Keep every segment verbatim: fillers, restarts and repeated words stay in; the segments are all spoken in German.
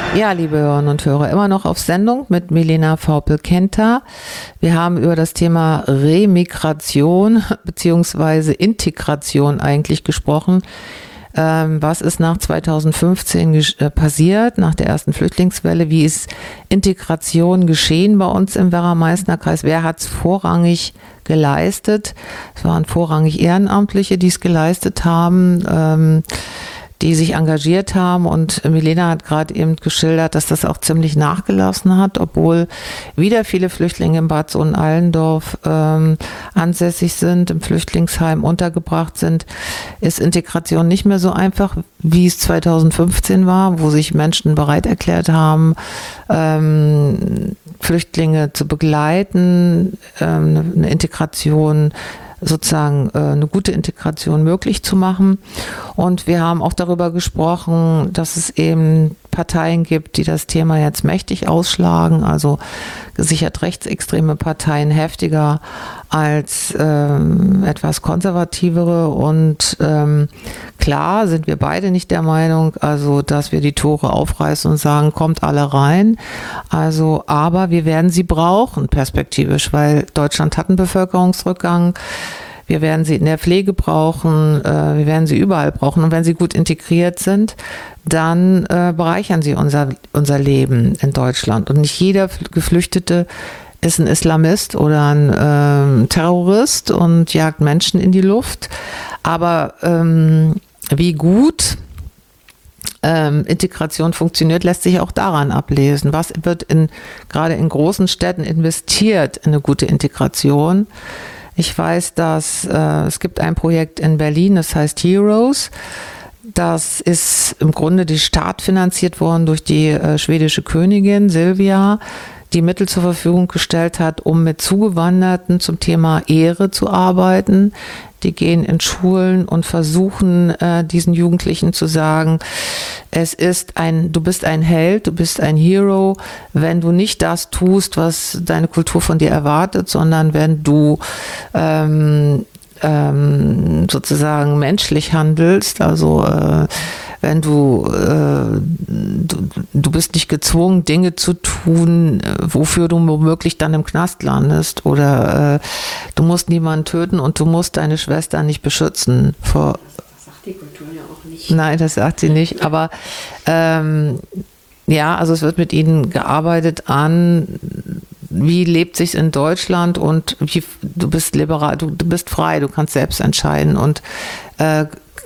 Ja, liebe Hörerinnen und Hörer, immer noch auf Sendung mit Milena Vaupel-Kenta. Wir haben über das Thema Remigration beziehungsweise Integration eigentlich gesprochen. Ähm, was ist nach zweitausendfünfzehn gesch- äh, passiert, nach der ersten Flüchtlingswelle? Wie ist Integration geschehen bei uns im Werra-Meißner-Kreis? Wer hat es vorrangig geleistet? Es waren vorrangig Ehrenamtliche, die es geleistet haben. Ähm, die sich engagiert haben, und Milena hat gerade eben geschildert, dass das auch ziemlich nachgelassen hat, obwohl wieder viele Flüchtlinge in Bad Sohn-Allendorf ähm, ansässig sind, im Flüchtlingsheim untergebracht sind, ist Integration nicht mehr so einfach, wie es zweitausendfünfzehn war, wo sich Menschen bereit erklärt haben, ähm, Flüchtlinge zu begleiten, ähm, eine Integration sozusagen äh, eine gute Integration möglich zu machen. Und wir haben auch darüber gesprochen, dass es eben Parteien gibt, die das Thema jetzt mächtig ausschlagen, also gesichert rechtsextreme Parteien heftiger als ähm, etwas konservativere. Und ähm, klar sind wir beide nicht der Meinung, also dass wir die Tore aufreißen und sagen, kommt alle rein. Also, aber wir werden sie brauchen perspektivisch, weil Deutschland hat einen Bevölkerungsrückgang. Wir werden sie in der Pflege brauchen, äh, wir werden sie überall brauchen. Und wenn sie gut integriert sind, dann äh, bereichern sie unser, unser Leben in Deutschland. Und nicht jeder Geflüchtete ist ein Islamist oder ein äh, Terrorist und jagt Menschen in die Luft. Aber ähm, wie gut ähm, Integration funktioniert, lässt sich auch daran ablesen. Was wird in, gerade in großen Städten investiert in eine gute Integration? Ich weiß, dass äh, es gibt ein Projekt in Berlin, das heißt Heroes. Das ist im Grunde die Staat finanziert worden durch die äh, schwedische Königin Silvia, die Mittel zur Verfügung gestellt hat, um mit Zugewanderten zum Thema Ehre zu arbeiten. Die gehen in Schulen und versuchen, äh, diesen Jugendlichen zu sagen, es ist ein, du bist ein Held, du bist ein Hero, wenn du nicht das tust, was deine Kultur von dir erwartet, sondern wenn du ähm, ähm, sozusagen menschlich handelst, also äh, wenn du, äh, du, du bist nicht gezwungen, Dinge zu tun, wofür du womöglich dann im Knast landest, oder äh, du musst niemanden töten und du musst deine Schwester nicht beschützen vor. Das sagt die Kultur ja auch nicht. Nein, das sagt sie nicht, aber ähm, ja, also es wird mit ihnen gearbeitet an, wie lebt sich's in Deutschland, und wie, du bist liberal, du, du bist frei, du kannst selbst entscheiden und äh,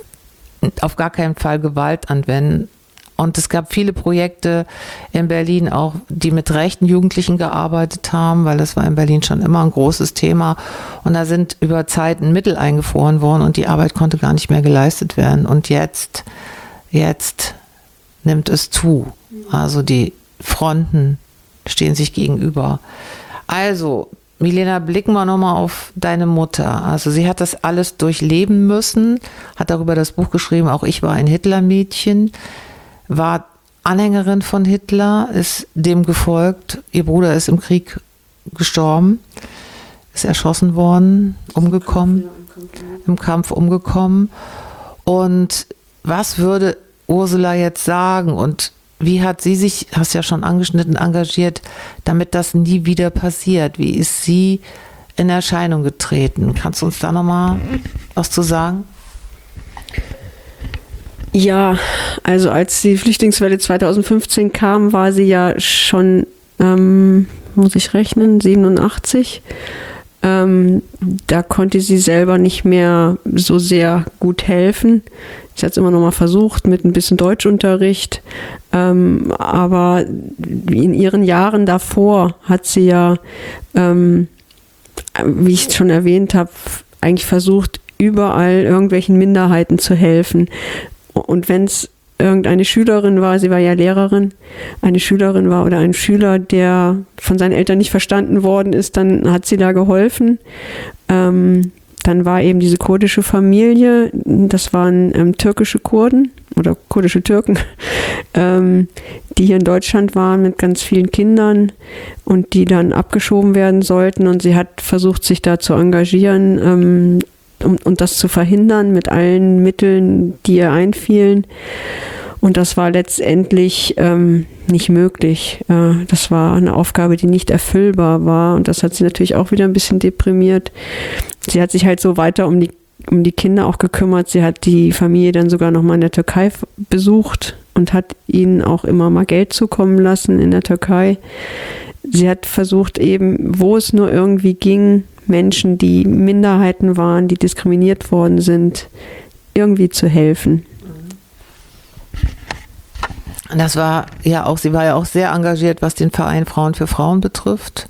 auf gar keinen Fall Gewalt anwenden. Und es gab viele Projekte in Berlin auch, die mit rechten Jugendlichen gearbeitet haben, weil das war in Berlin schon immer ein großes Thema. Und da sind über Zeiten Mittel eingefroren worden und die Arbeit konnte gar nicht mehr geleistet werden. Und jetzt, jetzt nimmt es zu. Also die Fronten stehen sich gegenüber. Also, Milena, blicken wir nochmal auf deine Mutter. Also sie hat das alles durchleben müssen, hat darüber das Buch geschrieben, auch ich war ein Hitler-Mädchen, war Anhängerin von Hitler, ist dem gefolgt. Ihr Bruder ist im Krieg gestorben, ist erschossen worden, umgekommen, im Kampf umgekommen. Und was würde Ursula jetzt sagen, und wie hat sie sich, hast ja schon angeschnitten, engagiert, damit das nie wieder passiert? Wie ist sie in Erscheinung getreten? Kannst du uns da nochmal was zu sagen? Ja, also als die Flüchtlingswelle zweitausendfünfzehn kam, war sie ja schon, ähm, muss ich rechnen, siebenundachtzig. Ähm, da konnte sie selber nicht mehr so sehr gut helfen. Sie hat es immer noch mal versucht mit ein bisschen Deutschunterricht, ähm, aber in ihren Jahren davor hat sie ja, ähm, wie ich schon erwähnt habe, eigentlich versucht, überall irgendwelchen Minderheiten zu helfen. Und wenn es irgendeine Schülerin war, sie war ja Lehrerin, eine Schülerin war oder ein Schüler, der von seinen Eltern nicht verstanden worden ist, dann hat sie da geholfen. Ähm, Dann war eben diese kurdische Familie, das waren ähm, türkische Kurden oder kurdische Türken, ähm, die hier in Deutschland waren mit ganz vielen Kindern und die dann abgeschoben werden sollten. Und sie hat versucht, sich da zu engagieren, ähm, um, um das zu verhindern mit allen Mitteln, die ihr einfielen. Und das war letztendlich ähm, nicht möglich. Äh, das war eine Aufgabe, die nicht erfüllbar war. Und das hat sie natürlich auch wieder ein bisschen deprimiert. Sie hat sich halt so weiter um die, um die Kinder auch gekümmert. Sie hat die Familie dann sogar noch mal in der Türkei besucht und hat ihnen auch immer mal Geld zukommen lassen in der Türkei. Sie hat versucht eben, wo es nur irgendwie ging, Menschen, die Minderheiten waren, die diskriminiert worden sind, irgendwie zu helfen. Das war ja auch, sie war ja auch sehr engagiert, was den Verein Frauen für Frauen betrifft.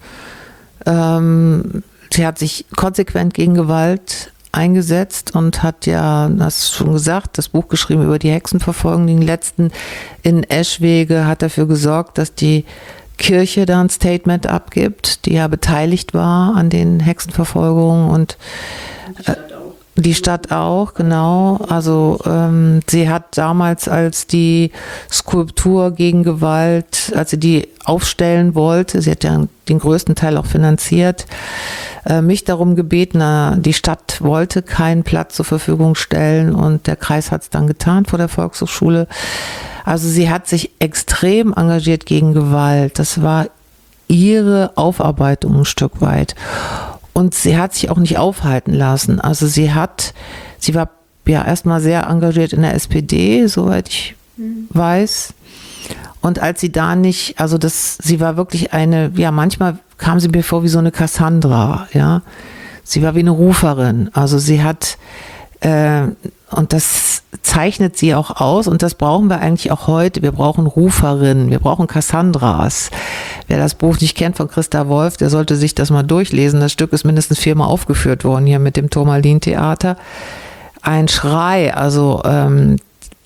Ähm, sie hat sich konsequent gegen Gewalt eingesetzt und hat ja, hast schon gesagt, das Buch geschrieben über die Hexenverfolgung. Den letzten in Eschwege hat dafür gesorgt, dass die Kirche da ein Statement abgibt, die ja beteiligt war an den Hexenverfolgungen und äh, die Stadt auch, genau. Also ähm, sie hat damals, als die Skulptur gegen Gewalt, als sie die aufstellen wollte, sie hat ja den größten Teil auch finanziert, äh, mich darum gebeten, na, die Stadt wollte keinen Platz zur Verfügung stellen und der Kreis hat es dann getan vor der Volkshochschule. Also sie hat sich extrem engagiert gegen Gewalt. Das war ihre Aufarbeitung ein Stück weit. Und sie hat sich auch nicht aufhalten lassen. Also sie hat, sie war ja erstmal sehr engagiert in der S P D, soweit ich mhm. weiß. Und als sie da nicht, also das, sie war wirklich eine, ja, manchmal kam sie mir vor wie so eine Cassandra, ja. Sie war wie eine Ruferin. Also sie hat, äh, und das zeichnet sie auch aus und das brauchen wir eigentlich auch heute. Wir brauchen Ruferinnen, wir brauchen Cassandras. Wer das Buch nicht kennt von Christa Wolf, der sollte sich das mal durchlesen. Das Stück ist mindestens viermal aufgeführt worden hier mit dem Turmalin-Theater. Ein Schrei, also ähm,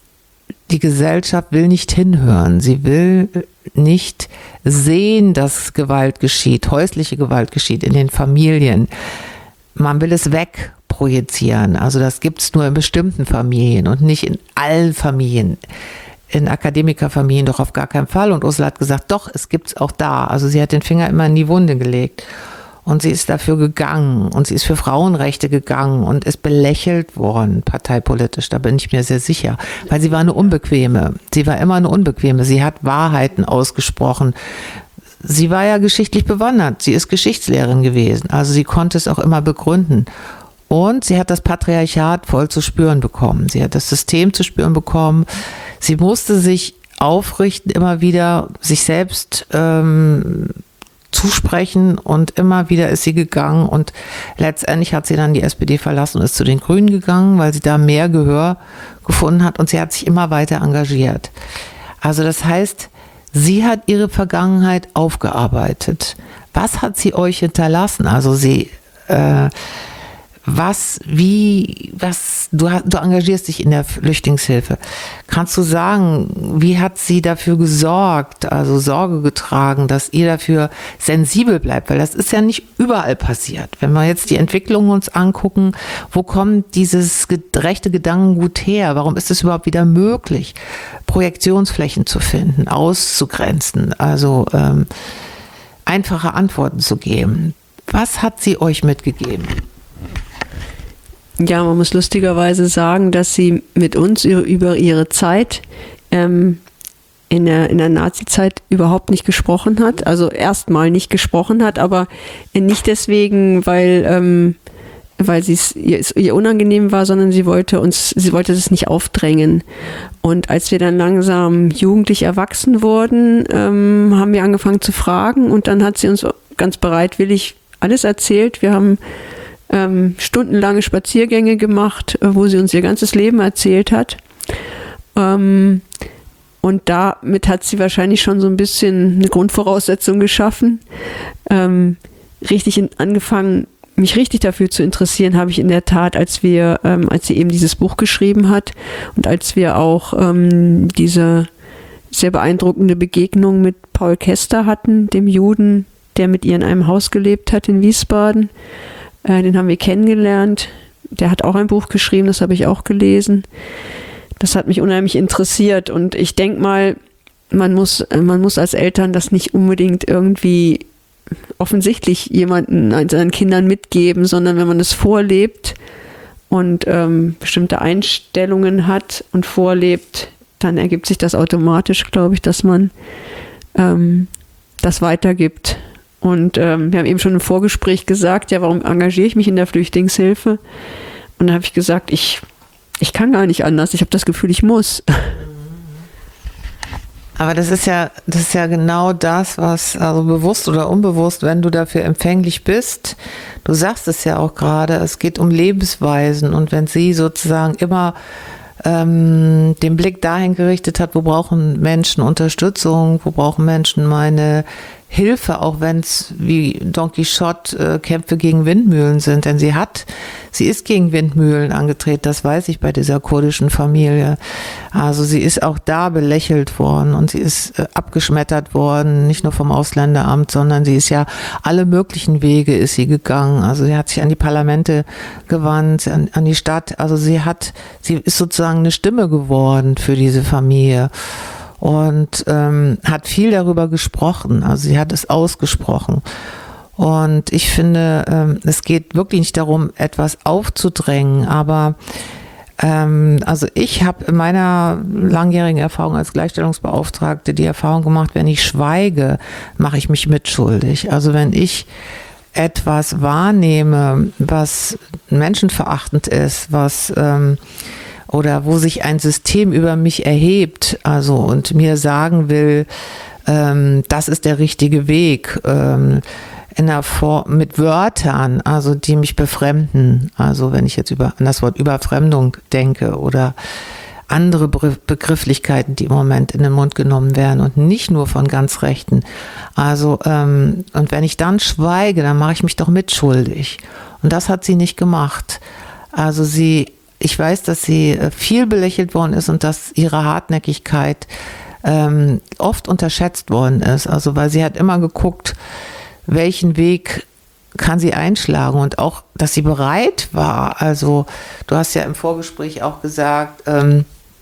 die Gesellschaft will nicht hinhören. Sie will nicht sehen, dass Gewalt geschieht, häusliche Gewalt geschieht in den Familien. Man will es wegprojizieren. Also das gibt es nur in bestimmten Familien und nicht in allen Familien. In Akademikerfamilien doch auf gar keinen Fall. Und Ursula hat gesagt, doch, es gibt es auch da. Also sie hat den Finger immer in die Wunde gelegt. Und sie ist dafür gegangen. Und sie ist für Frauenrechte gegangen und ist belächelt worden, parteipolitisch. Da bin ich mir sehr sicher. Weil sie war eine Unbequeme. Sie war immer eine Unbequeme. Sie hat Wahrheiten ausgesprochen. Sie war ja geschichtlich bewandert. Sie ist Geschichtslehrerin gewesen. Also sie konnte es auch immer begründen. Und sie hat das Patriarchat voll zu spüren bekommen. Sie hat das System zu spüren bekommen. Sie musste sich aufrichten, immer wieder sich selbst ähm, zusprechen und immer wieder ist sie gegangen und letztendlich hat sie dann die S P D verlassen und ist zu den Grünen gegangen, weil sie da mehr Gehör gefunden hat und sie hat sich immer weiter engagiert. Also das heißt, sie hat ihre Vergangenheit aufgearbeitet. Was hat sie euch hinterlassen? Also sie, äh, was, wie, was, du, du engagierst dich in der Flüchtlingshilfe. Kannst du sagen, wie hat sie dafür gesorgt, also Sorge getragen, dass ihr dafür sensibel bleibt? Weil das ist ja nicht überall passiert. Wenn wir jetzt die Entwicklung uns angucken, wo kommt dieses rechte Gedankengut her? Warum ist es überhaupt wieder möglich, Projektionsflächen zu finden, auszugrenzen, also ähm, einfache Antworten zu geben? Was hat sie euch mitgegeben? Ja, man muss lustigerweise sagen, dass sie mit uns über ihre Zeit ähm, in der, in der Nazi-Zeit überhaupt nicht gesprochen hat. Also erstmal nicht gesprochen hat, aber nicht deswegen, weil, ähm, weil es ihr, ihr unangenehm war, sondern sie wollte uns, sie wollte es nicht aufdrängen. Und als wir dann langsam jugendlich erwachsen wurden, ähm, haben wir angefangen zu fragen und dann hat sie uns ganz bereitwillig alles erzählt. Wir haben Ähm, stundenlange Spaziergänge gemacht, wo sie uns ihr ganzes Leben erzählt hat. Ähm, und damit hat sie wahrscheinlich schon so ein bisschen eine Grundvoraussetzung geschaffen. Ähm, richtig in, angefangen, mich richtig dafür zu interessieren, habe ich in der Tat, als wir, ähm, als sie eben dieses Buch geschrieben hat und als wir auch ähm, diese sehr beeindruckende Begegnung mit Paul Kester hatten, dem Juden, der mit ihr in einem Haus gelebt hat in Wiesbaden. Den haben wir kennengelernt. Der hat auch ein Buch geschrieben, das habe ich auch gelesen. Das hat mich unheimlich interessiert und ich denke mal, man muss, man muss als Eltern das nicht unbedingt irgendwie offensichtlich jemanden, seinen Kindern mitgeben, sondern wenn man es vorlebt und ähm, bestimmte Einstellungen hat und vorlebt, dann ergibt sich das automatisch, glaube ich, dass man ähm, das weitergibt. Und ähm, wir haben eben schon im Vorgespräch gesagt, ja, warum engagiere ich mich in der Flüchtlingshilfe? Und da habe ich gesagt, ich, ich kann gar nicht anders. Ich habe das Gefühl, ich muss. Aber das ist ja, das ist ja genau das, was, also bewusst oder unbewusst, wenn du dafür empfänglich bist, du sagst es ja auch gerade, es geht um Lebensweisen, und wenn sie sozusagen immer ähm, den Blick dahin gerichtet hat, wo brauchen Menschen Unterstützung, wo brauchen Menschen meine Hilfe, auch wenn es wie Don Quixote äh, Kämpfe gegen Windmühlen sind, denn sie hat, sie ist gegen Windmühlen angetreten, das weiß ich bei dieser kurdischen Familie. Also sie ist auch da belächelt worden und sie ist äh, abgeschmettert worden, nicht nur vom Ausländeramt, sondern sie ist ja alle möglichen Wege ist sie gegangen. Also sie hat sich an die Parlamente gewandt, an, an die Stadt. Also sie hat, sie ist sozusagen eine Stimme geworden für diese Familie. Und ähm, hat viel darüber gesprochen, also sie hat es ausgesprochen. Und ich finde, ähm, es geht wirklich nicht darum, etwas aufzudrängen, aber ähm, also ich habe in meiner langjährigen Erfahrung als Gleichstellungsbeauftragte die Erfahrung gemacht, wenn ich schweige, mache ich mich mitschuldig. Also wenn ich etwas wahrnehme, was menschenverachtend ist, was ähm, oder wo sich ein System über mich erhebt, also und mir sagen will, ähm, das ist der richtige Weg, ähm, in der Form, mit Wörtern, also die mich befremden, also wenn ich jetzt über an das Wort Überfremdung denke oder andere Begrifflichkeiten, die im Moment in den Mund genommen werden und nicht nur von ganz Rechten. Also ähm, und wenn ich dann schweige, dann mache ich mich doch mitschuldig. Und das hat sie nicht gemacht. Also sie Ich weiß, dass sie viel belächelt worden ist und dass ihre Hartnäckigkeit ähm, oft unterschätzt worden ist. Also weil sie hat immer geguckt, welchen Weg kann sie einschlagen, und auch, dass sie bereit war. Also du hast ja im Vorgespräch auch gesagt, ähm,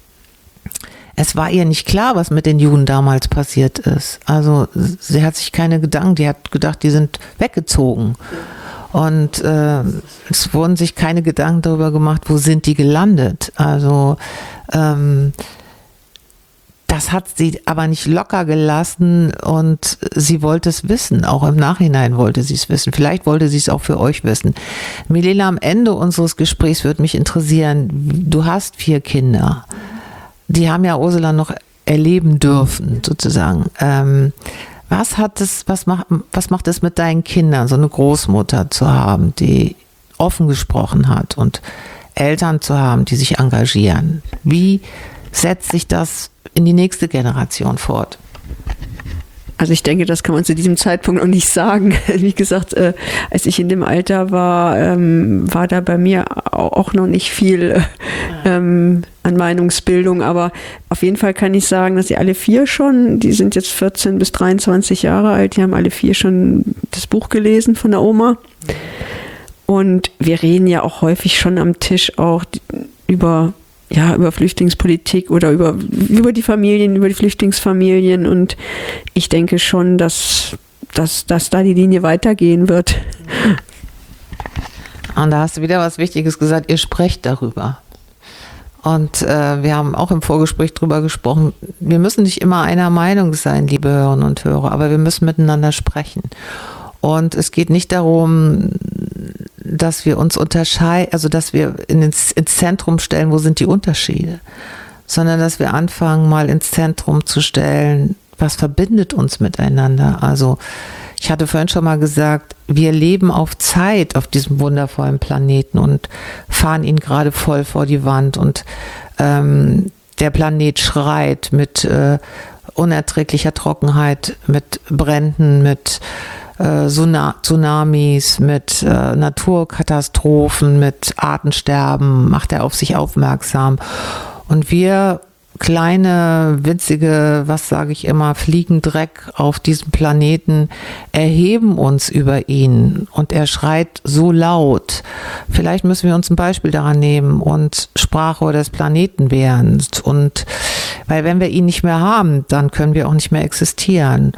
es war ihr nicht klar, was mit den Juden damals passiert ist. Also sie hat sich keine Gedanken, die hat gedacht, die sind weggezogen. Und äh, es wurden sich keine Gedanken darüber gemacht, wo sind die gelandet. Also ähm, das hat sie aber nicht locker gelassen, und sie wollte es wissen. Auch im Nachhinein wollte sie es wissen. Vielleicht wollte sie es auch für euch wissen. Milena, am Ende unseres Gesprächs würde mich interessieren, du hast vier Kinder. Die haben ja Ursula noch erleben dürfen, sozusagen. Ähm, Was hat es, was macht, was macht es mit deinen Kindern, so eine Großmutter zu haben, die offen gesprochen hat, und Eltern zu haben, die sich engagieren? Wie setzt sich das in die nächste Generation fort? Also ich denke, das kann man zu diesem Zeitpunkt noch nicht sagen. Wie gesagt, äh, als ich in dem Alter war, ähm, war da bei mir auch noch nicht viel ähm, an Meinungsbildung. Aber auf jeden Fall kann ich sagen, dass sie alle vier schon, die sind jetzt vierzehn bis dreiundzwanzig Jahre alt, die haben alle vier schon das Buch gelesen von der Oma. Und wir reden ja auch häufig schon am Tisch auch über ja, über Flüchtlingspolitik oder über, über die Familien, über die Flüchtlingsfamilien, und ich denke schon, dass, dass, dass da die Linie weitergehen wird. Und da hast du wieder was Wichtiges gesagt, ihr sprecht darüber. Und äh, wir haben auch im Vorgespräch drüber gesprochen, wir müssen nicht immer einer Meinung sein, liebe Hörerinnen und Hörer, aber wir müssen miteinander sprechen. Und es geht nicht darum, dass wir uns unterscheiden, also dass wir ins, ins Zentrum stellen, wo sind die Unterschiede, sondern dass wir anfangen, mal ins Zentrum zu stellen, was verbindet uns miteinander. Also ich hatte vorhin schon mal gesagt, wir leben auf Zeit auf diesem wundervollen Planeten und fahren ihn gerade voll vor die Wand, und ähm, der Planet schreit mit äh, unerträglicher Trockenheit, mit Bränden, mit äh, Tsunamis, mit äh, Naturkatastrophen, mit Artensterben, macht er auf sich aufmerksam. Und wir kleine, winzige, was sage ich immer, Fliegendreck auf diesem Planeten erheben uns über ihn, und er schreit so laut. Vielleicht müssen wir uns ein Beispiel daran nehmen und Sprachrohr des Planeten werden. Und weil wenn wir ihn nicht mehr haben, dann können wir auch nicht mehr existieren.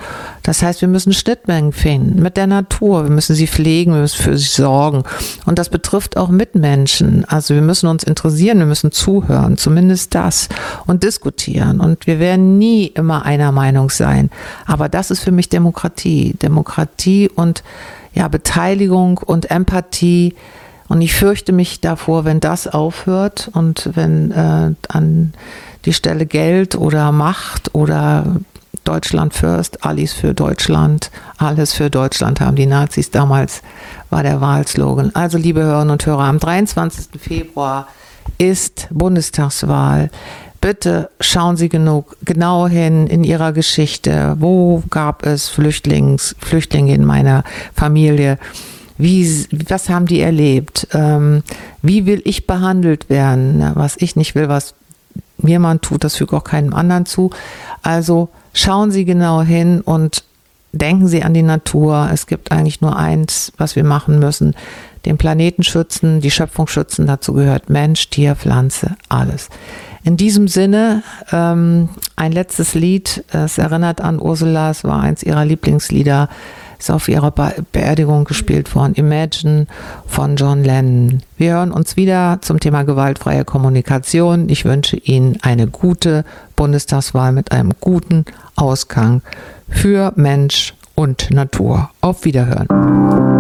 Das heißt, wir müssen Schnittmengen finden mit der Natur. Wir müssen sie pflegen, wir müssen für sie sorgen. Und das betrifft auch Mitmenschen. Also wir müssen uns interessieren, wir müssen zuhören, zumindest das, und diskutieren. Und wir werden nie immer einer Meinung sein. Aber das ist für mich Demokratie. Demokratie und ja, Beteiligung und Empathie. Und ich fürchte mich davor, wenn das aufhört und wenn äh, an die Stelle Geld oder Macht oder Deutschland first, alles für Deutschland, alles für Deutschland haben die Nazis damals, war der Wahlslogan. Also liebe Hörerinnen und Hörer, am dreiundzwanzigsten Februar ist Bundestagswahl. Bitte schauen Sie genug, genau hin in Ihrer Geschichte. Wo gab es Flüchtlings, Flüchtlinge in meiner Familie? Wie, was haben die erlebt? Ähm, wie will ich behandelt werden? Ja, was ich nicht will, was jemand tut, das fügt auch keinem anderen zu. Also schauen Sie genau hin und denken Sie an die Natur. Es gibt eigentlich nur eins, was wir machen müssen. Den Planeten schützen, die Schöpfung schützen. Dazu gehört Mensch, Tier, Pflanze, alles. In diesem Sinne, ähm, ein letztes Lied. Es erinnert an Ursula. Es war eins ihrer Lieblingslieder. Ist auf ihrer Be- Beerdigung gespielt worden. Imagine von John Lennon. Wir hören uns wieder zum Thema gewaltfreie Kommunikation. Ich wünsche Ihnen eine gute Bundestagswahl mit einem guten Ausgang für Mensch und Natur. Auf Wiederhören.